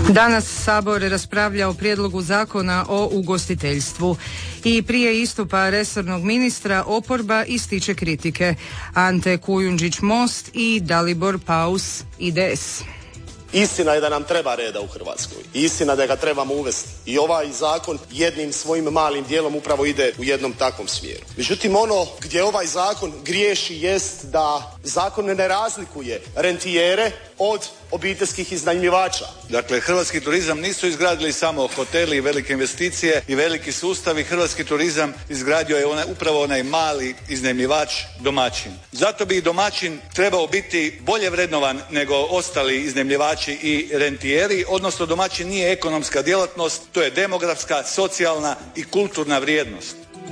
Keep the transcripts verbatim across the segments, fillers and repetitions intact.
Danas Sabor raspravlja o prijedlogu zakona o ugostiteljstvu i prije istupa resornog ministra oporba ističe kritike. Ante Kujundžić Most i Dalibor Paus I D S. Istina je da nam treba reda u Hrvatskoj. Istina da ga trebamo uvesti. I ovaj zakon jednim svojim malim dijelom upravo ide u jednom takvom smjeru. Međutim, ono gdje ovaj zakon griješi jest da zakon ne razlikuje rentijere od obiteljskih iznajmljivača. Dakle, hrvatski turizam nisu izgradili samo hoteli i velike investicije i veliki sustavi. Hrvatski turizam izgradio je onaj, upravo onaj mali iznajmljivač, domaćin. Zato bi i domaćin trebao biti bolje vrednovan nego ostali iznajmljivači i rentijeri, odnosno domaćin nije ekonomska djelatnost, to je demografska, socijalna i kulturna vrijednost.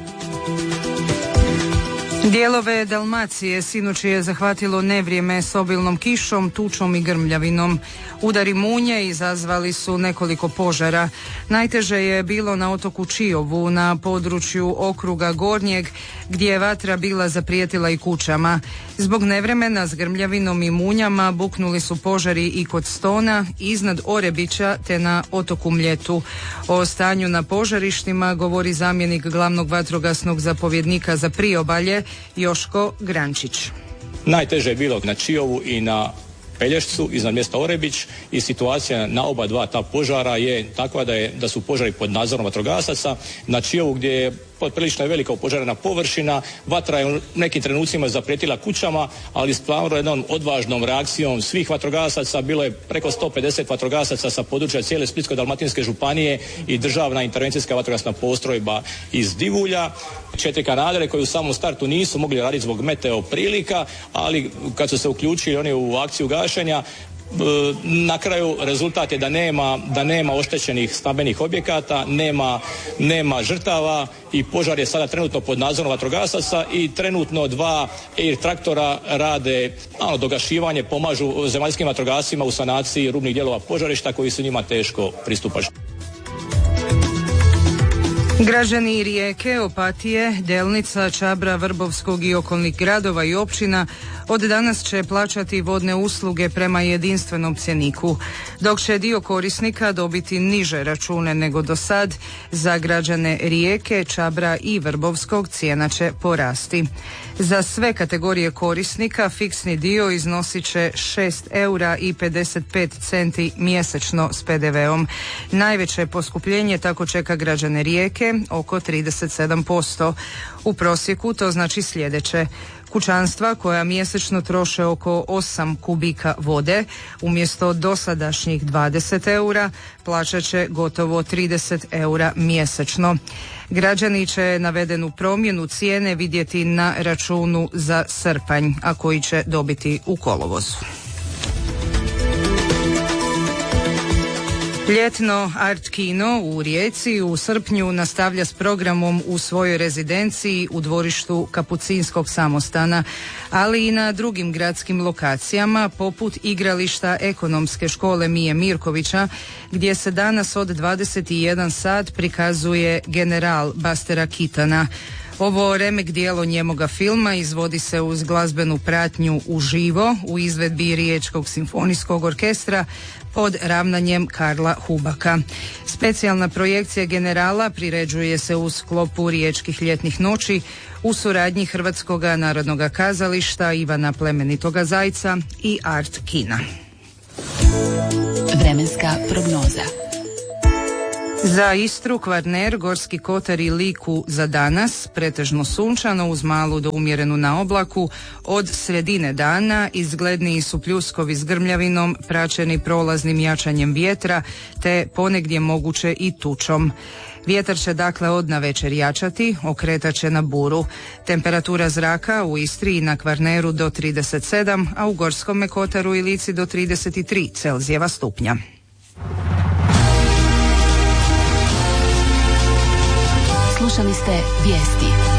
Dijelove Dalmacije sinoć je zahvatilo nevrijeme s obilnom kišom, tučom i grmljavinom. Udari munje izazvali su nekoliko požara. Najteže je bilo na otoku Čiovu, na području okruga Gornjeg, gdje je vatra bila zaprijetila i kućama. Zbog nevremena s grmljavinom i munjama buknuli su požari i kod Stona, iznad Orebića te na otoku Mljetu. O stanju na požarištima govori zamjenik glavnog vatrogasnog zapovjednika za priobalje Joško Grančić. Najteže je bilo na Čiovu i na Pelješcu iznad mjesta Orebić i situacija na oba dva ta požara je takva da, je, da su požari pod nadzorom vatrogasaca. Na Čiovu gdje je prilično je velika opožarena površina, vatra je u nekim trenucima zaprijetila kućama, ali stvarno jednom odvažnom reakcijom svih vatrogasaca, bilo je preko sto pedeset vatrogasaca sa područja cijele Splitsko-dalmatinske županije i državna intervencijska vatrogasna postrojba iz Divulja, četiri kanadere koji u samom startu nisu mogli raditi zbog meteo prilika, ali kad su se uključili oni u akciju gašenja, na kraju rezultat je da nema, da nema oštećenih stambenih objekata, nema, nema žrtava i požar je sada trenutno pod nadzorom vatrogasaca i trenutno dva air traktora rade malo dogašivanje, pomažu zemaljskim vatrogascima u sanaciji rubnih dijelova požarišta koji su njima teško pristupačni. Građani Rijeke, Opatije, Delnica, Čabra, Vrbovskog i okolnih gradova i općina od danas će plaćati vodne usluge prema jedinstvenom cjeniku, dok će dio korisnika dobiti niže račune nego do sad. Za građane Rijeke, Čabra i Vrbovskog cijena će porasti. Za sve kategorije korisnika fiksni dio iznosit će šest eura i pedeset pet centi mjesečno s pe de veom. Najveće poskupljenje tako čeka građane Rijeke, oko trideset sedam posto. U prosjeku to znači sljedeće. Kućanstva koja mjesečno troše oko osam kubika vode, umjesto dosadašnjih dvadeset eura, plaćat će gotovo trideset eura mjesečno. Građani će navedenu promjenu cijene vidjeti na računu za srpanj, a koji će dobiti u kolovozu. Ljetno Art Kino u Rijeci u srpnju nastavlja s programom u svojoj rezidenciji u dvorištu Kapucinskog samostana, ali i na drugim gradskim lokacijama poput igrališta Ekonomske škole Mije Mirkovića, gdje se danas od dvadeset jedan sat prikazuje General Bastera Kitana. Ovo remek dijelo njemoga filma izvodi se uz glazbenu pratnju uživo u izvedbi Riječkog simfonijskog orkestra pod ravnanjem Karla Hubaka. Specijalna projekcija Generala priređuje se u sklopu Riječkih ljetnih noći u suradnji Hrvatskog narodnog kazališta Ivana Plemenitoga Zajca i Art Kina. Vremenska prognoza. Za Istru, Kvarner, Gorski kotar i Liku za danas pretežno sunčano uz malu do umjerenu na oblaku. Od sredine dana izgledniji su pljuskovi s grmljavinom praćeni prolaznim jačanjem vjetra te ponegdje moguće i tučom. Vjetar će dakle od navečer jačati, okretat će na buru. Temperatura zraka u Istri i na Kvarneru do trideset sedam, a u Gorskome kotaru i Lici do trideset tri Celzijeva stupnja. Slušali ste vijesti.